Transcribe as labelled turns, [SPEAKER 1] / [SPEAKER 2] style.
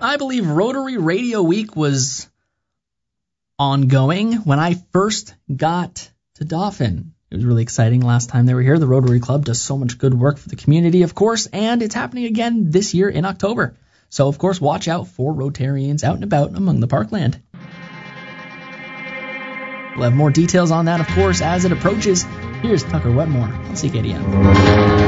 [SPEAKER 1] I believe Rotary Radio Week was ongoing when I first got to Dauphin. It was really exciting last time they were here. The Rotary Club does so much good work for the community, of course, and it's happening again this year in October. So, of course, watch out for Rotarians out and about among the parkland. We'll have more details on that, of course, as it approaches. Here's Tucker Wetmore on CKDM.